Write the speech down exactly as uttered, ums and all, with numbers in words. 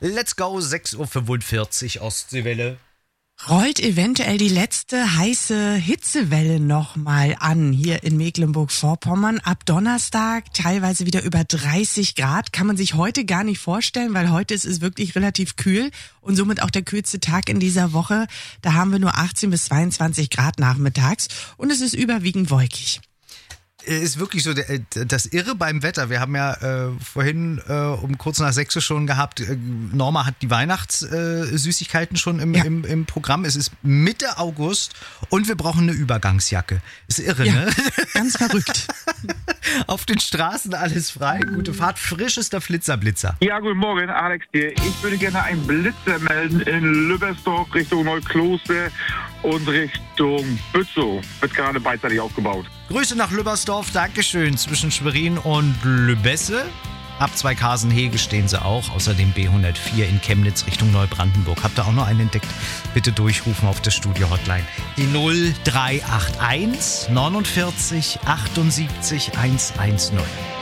Let's go, sechs Uhr fünfundvierzig Ostseewelle. Rollt eventuell die letzte heiße Hitzewelle nochmal an hier in Mecklenburg-Vorpommern. Ab Donnerstag teilweise wieder über dreißig Grad. Kann man sich heute gar nicht vorstellen, weil heute ist es wirklich relativ kühl und somit auch der kühlste Tag in dieser Woche. Da haben wir nur achtzehn bis zweiundzwanzig Grad nachmittags und es ist überwiegend wolkig. Ist wirklich so der, das Irre beim Wetter. Wir haben ja äh, vorhin äh, um kurz nach sechs Uhr schon gehabt, äh, Norma hat die Weihnachtssüßigkeiten äh, schon im, ja. im, im Programm. Es ist Mitte August und wir brauchen eine Übergangsjacke. Ist irre, ja, ne? Ganz verrückt. Auf den Straßen alles frei, gute Fahrt, frischester Flitzer-Blitzer. Ja, guten Morgen, Alex hier. Ich würde gerne einen Blitzer melden in Lübbersdorf Richtung Neukloster und Richtung Bützow. Wird gerade beidseitig aufgebaut. Grüße nach Lübbersdorf, Dankeschön. Zwischen Schwerin und Lübbesse. Ab zwei Kasenhege stehen sie auch. Außerdem B hundertvier in Chemnitz Richtung Neubrandenburg. Habt ihr auch noch einen entdeckt? Bitte durchrufen auf der Studio-Hotline. Die null drei acht eins neunundvierzig achtundsiebzig hundertzehn.